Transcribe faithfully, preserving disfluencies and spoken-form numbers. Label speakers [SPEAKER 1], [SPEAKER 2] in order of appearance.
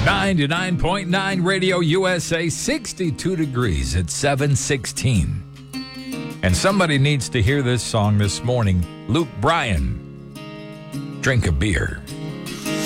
[SPEAKER 1] ninety-nine point nine Radio U S A, sixty-two degrees at seven sixteen. And somebody needs to hear this song this morning. Luke Bryan, Drink a Beer.